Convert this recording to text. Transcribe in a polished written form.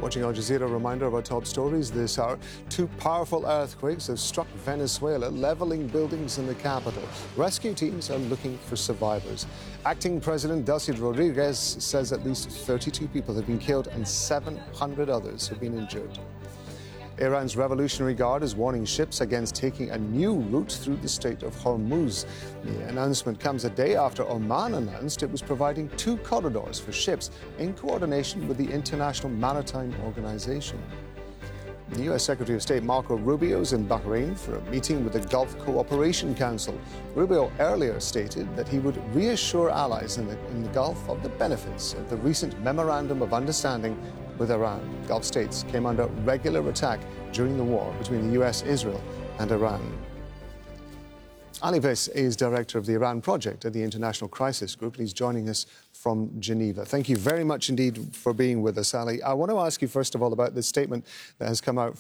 Watching Al Jazeera, reminder of our top stories this hour. Two powerful earthquakes have struck Venezuela, leveling buildings in the capital. Rescue teams are looking for survivors. Acting President Delcy Rodriguez says at least 32 people have been killed and 700 others have been injured. Iran's Revolutionary Guard is warning ships against taking a new route through the Strait of Hormuz. The announcement comes a day after Oman announced it was providing 2 corridors for ships in coordination with the International Maritime Organization. The U.S. Secretary of State Marco Rubio is in Bahrain for a meeting with the Gulf Cooperation Council. Rubio earlier stated that he would reassure allies in the Gulf of the benefits of the recent Memorandum of Understanding with Iran. Gulf states came under regular attack during the war between the U.S., Israel, and Iran. Ali Vis is director of the Iran Project at the International Crisis Group, and he's joining us from Geneva. Thank you very much indeed for being with us, Ali. I want to ask you, first of all, about this statement that has come out